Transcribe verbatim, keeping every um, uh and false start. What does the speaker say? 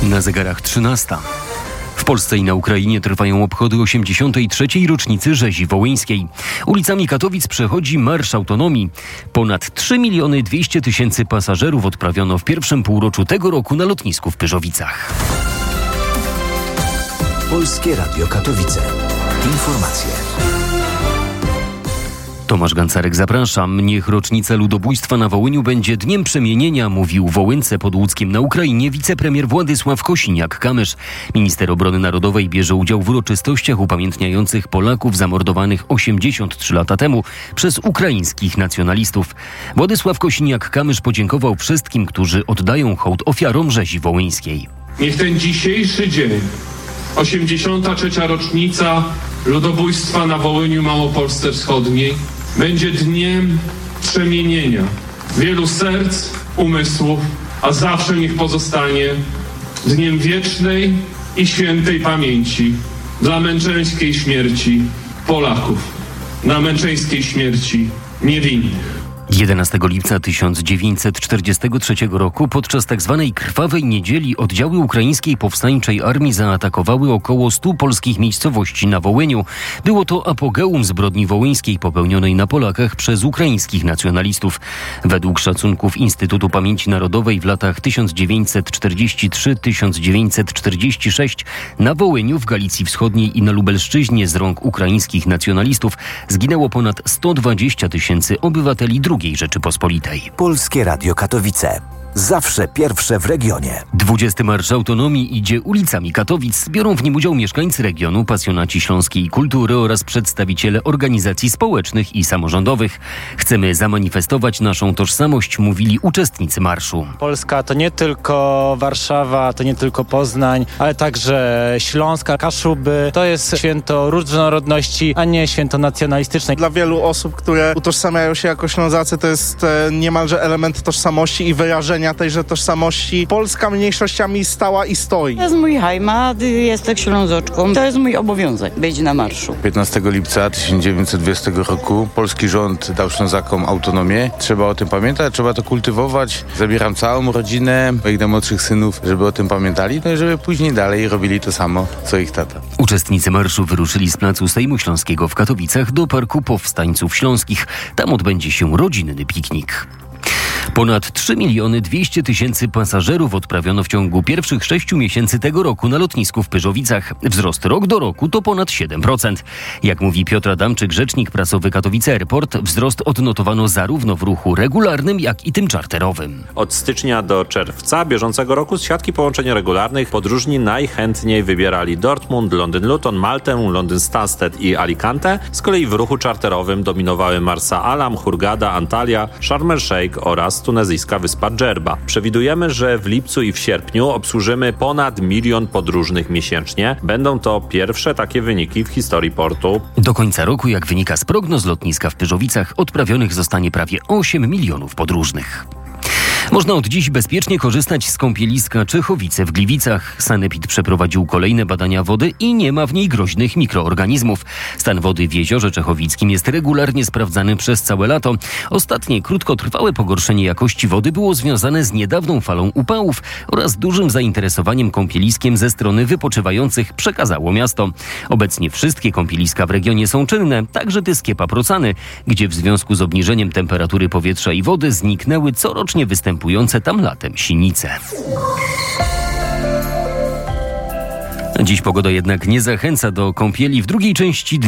Na zegarach trzynasta. W Polsce i na Ukrainie trwają obchody osiemdziesiątej trzeciej rocznicy rzezi wołyńskiej. Ulicami Katowic przechodzi Marsz Autonomii. Ponad trzy miliony dwieście tysięcy pasażerów odprawiono w pierwszym półroczu tego roku na lotnisku w Pyrzowicach. Polskie Radio Katowice. Informacje. Tomasz Gancarek, zapraszam. Niech rocznica ludobójstwa na Wołyniu będzie dniem przemienienia, mówił w Wołynce pod Łódzkiem na Ukrainie wicepremier Władysław Kosiniak-Kamysz. Minister Obrony Narodowej bierze udział w uroczystościach upamiętniających Polaków zamordowanych osiemdziesiąt trzy lata temu przez ukraińskich nacjonalistów. Władysław Kosiniak-Kamysz podziękował wszystkim, którzy oddają hołd ofiarom rzezi wołyńskiej. Niech ten dzisiejszy dzień, osiemdziesiąta trzecia rocznica ludobójstwa na Wołyniu Małopolsce Wschodniej, będzie dniem przemienienia wielu serc, umysłów, a zawsze niech pozostanie dniem wiecznej i świętej pamięci dla męczeńskiej śmierci Polaków, na męczeńskiej śmierci niewinnych. jedenastego lipca tysiąc dziewięćset czterdziestego trzeciego roku podczas tzw. Krwawej Niedzieli oddziały ukraińskiej powstańczej armii zaatakowały około stu polskich miejscowości na Wołyniu. Było to apogeum zbrodni wołyńskiej popełnionej na Polakach przez ukraińskich nacjonalistów. Według szacunków Instytutu Pamięci Narodowej w latach tysiąc dziewięćset czterdziestym trzecim do tysiąc dziewięćset czterdziestego szóstego na Wołyniu, w Galicji Wschodniej i na Lubelszczyźnie z rąk ukraińskich nacjonalistów zginęło ponad sto dwadzieścia tysięcy obywateli drugiej Rzeczypospolitej. Polskie Radio Katowice. Zawsze pierwsze w regionie. dwudziesty Marsz Autonomii idzie ulicami Katowic. Biorą w nim udział mieszkańcy regionu, pasjonaci śląskiej kultury oraz przedstawiciele organizacji społecznych i samorządowych. Chcemy zamanifestować naszą tożsamość, mówili uczestnicy marszu. Polska to nie tylko Warszawa, to nie tylko Poznań, ale także Śląska, Kaszuby. To jest święto różnorodności, a nie święto nacjonalistyczne. Dla wielu osób, które utożsamiają się jako Ślązacy, to jest e, niemalże element tożsamości i wyrażenia tejże tożsamości. Polska mniejszościami stała i stoi. To jest mój heimat, jestem Ślązoczką. To jest mój obowiązek być na marszu. piętnastego lipca tysiąc dziewięćset dwudziestego roku polski rząd dał Ślązakom autonomię. Trzeba o tym pamiętać, trzeba to kultywować. Zabieram całą rodzinę, moich najmłodszych synów, żeby o tym pamiętali, no i żeby później dalej robili to samo, co ich tata. Uczestnicy marszu wyruszyli z placu Sejmu Śląskiego w Katowicach do Parku Powstańców Śląskich. Tam odbędzie się rodzinny piknik. Ponad trzy miliony dwieście tysięcy pasażerów odprawiono w ciągu pierwszych sześciu miesięcy tego roku na lotnisku w Pyrzowicach. Wzrost rok do roku to ponad siedem procent. Jak mówi Piotr Adamczyk, rzecznik prasowy Katowice Airport, wzrost odnotowano zarówno w ruchu regularnym, jak i tym czarterowym. Od stycznia do czerwca bieżącego roku z siatki połączeń regularnych podróżni najchętniej wybierali Dortmund, Londyn Luton, Maltę, Londyn Stansted i Alicante. Z kolei w ruchu czarterowym dominowały Marsa Alam, Hurghada, Antalya, Sharm el Sheikh oraz tunezyjska wyspa Dżerba. Przewidujemy, że w lipcu i w sierpniu obsłużymy ponad milion podróżnych miesięcznie. Będą to pierwsze takie wyniki w historii portu. Do końca roku, jak wynika z prognoz lotniska w Pyrzowicach, odprawionych zostanie prawie osiem milionów podróżnych. Można od dziś bezpiecznie korzystać z kąpieliska Czechowice w Gliwicach. Sanepid przeprowadził kolejne badania wody i nie ma w niej groźnych mikroorganizmów. Stan wody w jeziorze czechowickim jest regularnie sprawdzany przez całe lato. Ostatnie krótkotrwałe pogorszenie jakości wody było związane z niedawną falą upałów oraz dużym zainteresowaniem kąpieliskiem ze strony wypoczywających, przekazało miasto. Obecnie wszystkie kąpieliska w regionie są czynne, także Tyskiepa Procany, gdzie w związku z obniżeniem temperatury powietrza i wody zniknęły corocznie występujące tam latem sinice. Dziś pogoda jednak nie zachęca do kąpieli w drugiej części dnia.